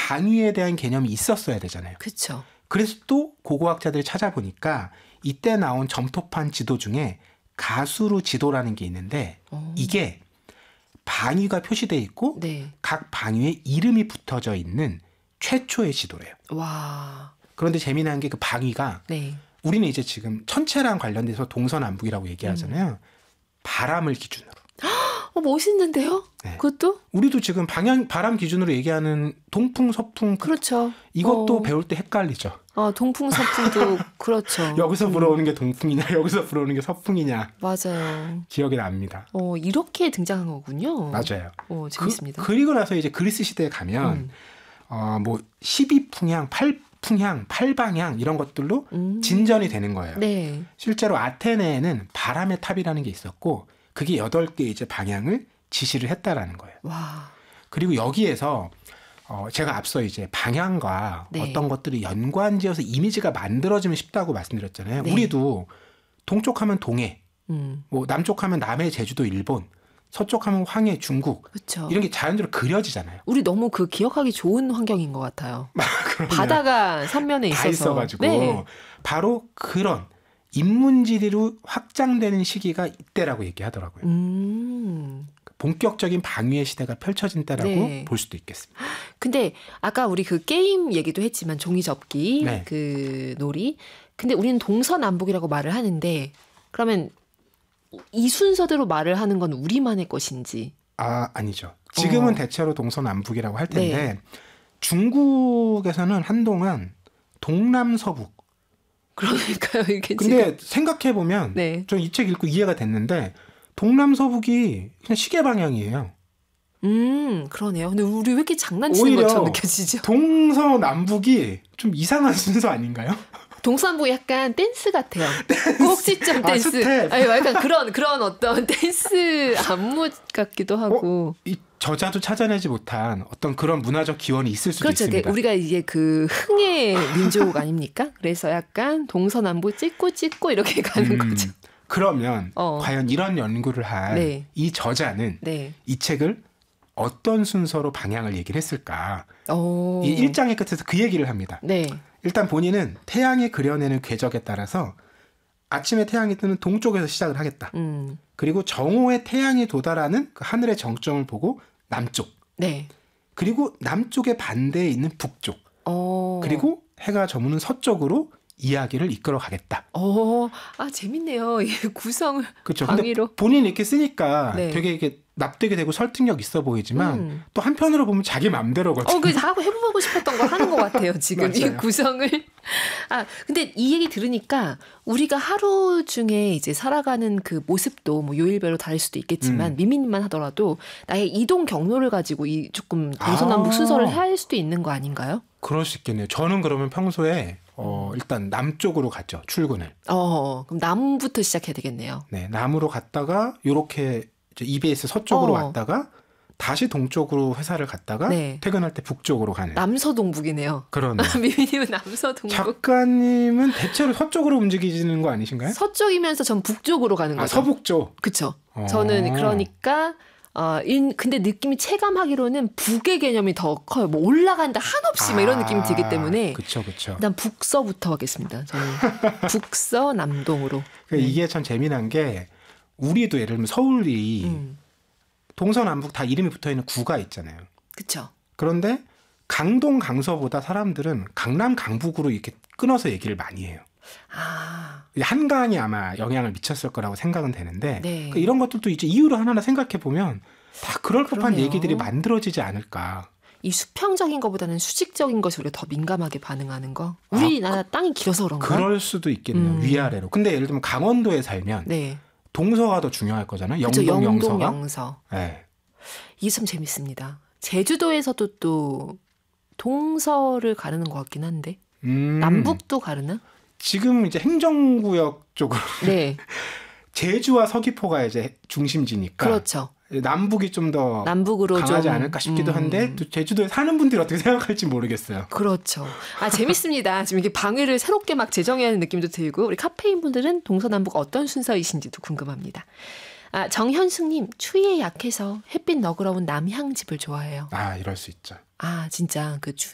방위에 대한 개념이 있었어야 되잖아요. 그렇죠. 그래서 또 고고학자들이 찾아보니까 이때 나온 점토판 지도 중에 가수루 지도라는 게 있는데 이게 방위가 표시되어 있고 네. 각 방위에 이름이 붙어져 있는 최초의 지도래요. 와. 그런데 재미난 게 그 방위가 네. 우리는 이제 지금 천체랑 관련돼서 동서남북이라고 얘기하잖아요. 바람을 기준으로. 멋있는데요? 네. 그것도? 우리도 지금 바람 기준으로 얘기하는 동풍, 서풍 그렇죠. 이것도 배울 때 헷갈리죠. 동풍, 서풍도 그렇죠. 여기서 불어오는 게 동풍이냐 여기서 불어오는 게 서풍이냐. 맞아요. 기억이 납니다. 이렇게 등장한 거군요. 맞아요. 재밌습니다. 그리고 나서 이제 그리스 시대에 가면 뭐 12풍향, 8풍향, 8방향 이런 것들로 진전이 되는 거예요. 네. 실제로 아테네에는 바람의 탑이라는 게 있었고 그게 8개 이제 방향을 지시를 했다라는 거예요. 와. 그리고 여기에서 제가 앞서 이제 방향과 네. 어떤 것들이 연관지어서 이미지가 만들어지면 쉽다고 말씀드렸잖아요. 네. 우리도 동쪽하면 동해, 뭐 남쪽하면 남해, 제주도, 일본, 서쪽하면 황해, 중국. 그렇죠. 이런 게 자연적으로 그려지잖아요. 우리 너무 그 기억하기 좋은 환경인 것 같아요. 그럼요. 바다가 삼면에 다 있어서. 있어가지고 네. 바로 그런 인문지리로 확장되는 시기가 이때라고 얘기하더라고요. 본격적인 방위의 시대가 펼쳐진 때라고 네. 볼 수도 있겠습니다. 근데 아까 우리 그 게임 얘기도 했지만 종이접기, 네. 그 놀이. 근데 우리는 동서남북이라고 말을 하는데 그러면 이 순서대로 말을 하는 건 우리만의 것인지. 아니죠. 지금은 대체로 동서남북이라고 할 텐데 네. 중국에서는 한동안 동남서북. 그러니까요. 이게 근데 생각해보면 네. 전 이 책 읽고 이해가 됐는데 동남서북이 그냥 시계 방향이에요. 그러네요. 근데 우리 왜 이렇게 장난치는 오히려 것처럼 느껴지죠? 동서남북이 좀 이상한 순서 아닌가요? 동서남북 약간 댄스 같아요. 꼭지점 댄스. 스텝. 아니, 약간 그런 어떤 댄스 안무 같기도 하고. 이 저자도 찾아내지 못한 어떤 그런 문화적 기원이 있을 수도 그렇죠. 있습니다. 우리가 이제 그 흥의 민족 아닙니까? 그래서 약간 동서남북 찍고 이렇게 가는 거죠. 그러면 과연 이런 연구를 한 네. 이 저자는 네. 이 책을 어떤 순서로 방향을 얘기를 했을까? 이 1장의 끝에서 그 얘기를 합니다. 네. 일단 본인은 태양이 그려내는 궤적에 따라서 아침에 태양이 뜨는 동쪽에서 시작을 하겠다. 그리고 정오에 태양이 도달하는 그 하늘의 정점을 보고 남쪽. 네. 그리고 남쪽의 반대에 있는 북쪽. 그리고 해가 저무는 서쪽으로 이야기를 이끌어 가겠다. 재밌네요. 이 구성을 그렇죠. 방위로. 근데 본인이 이렇게 쓰니까 네. 되게 이게 납득이 되고 설득력 있어 보이지만 또 한편으로 보면 자기 맘대로거든요. 그래서 하고 해보고 싶었던 걸 하는 것 같아요. 지금 이 맞아요. 구성을. 근데 이 얘기 들으니까 우리가 하루 중에 이제 살아가는 그 모습도 뭐 요일별로 다를 수도 있겠지만 미미님만 하더라도 나의 이동 경로를 가지고 이 조금 동서남북 순서를 해야 할 수도 있는 거 아닌가요? 그럴 수 있겠네요. 저는 그러면 평소에 일단 남쪽으로 갔죠. 출근을. 그럼 남부터 시작해야 되겠네요. 네, 남으로 갔다가 요렇게 이제 EBS 서쪽으로 왔다가 다시 동쪽으로 회사를 갔다가 네. 퇴근할 때 북쪽으로 가는. 남서동북이네요. 그러네요. 미미님은 남서동북. 작가님은 대체로 서쪽으로 움직이시는 거 아니신가요? 서쪽이면서 전 북쪽으로 가는 거죠. 서북쪽. 그렇죠. 저는 그러니까 근데 느낌이 체감하기로는 북의 개념이 더 커요. 뭐 올라간다 한없이 막 이런 느낌이 들기 때문에 그렇죠. 일단 북서부터 하겠습니다. 저는 북서 남동으로. 이게 참 재미난 게 우리도 예를 들면 서울이 동서남북 다 이름이 붙어있는 구가 있잖아요. 그렇죠. 그런데 강동 강서보다 사람들은 강남 강북으로 이렇게 끊어서 얘기를 많이 해요. 한강이 아마 영향을 미쳤을 거라고 생각은 되는데 네. 그러니까 이런 것들도 이제 이유를 하나하나 생각해 보면 다 그럴 법한 그러네요. 얘기들이 만들어지지 않을까. 이 수평적인 것보다는 수직적인 것에 우리가 더 민감하게 반응하는 거. 우리나라 땅이 길어서 그런가? 그럴 수도 있겠네요. 위아래로. 근데 예를 들면 강원도에 살면 네. 동서가 더 중요할 거잖아요. 그렇죠. 영동, 영동, 영서가. 영서. 네. 이게 참 재밌습니다. 제주도에서도 또 동서를 가르는 것 같긴 한데 남북도 가르나? 지금 이제 행정구역 쪽으로 네. 제주와 서귀포가 이제 중심지니까 그렇죠. 남북이 좀 더 남북으로 강하지 좀, 않을까 싶기도 한데 또 제주도에 사는 분들이 어떻게 생각할지 모르겠어요. 그렇죠. 재밌습니다. 지금 이게 방위를 새롭게 막 제정해야 하는 느낌도 들고 우리 카페인 분들은 동서남북 어떤 순서이신지도 궁금합니다. 정현숙님 추위에 약해서 햇빛 너그러운 남향집을 좋아해요. 이럴 수 있죠. 진짜 그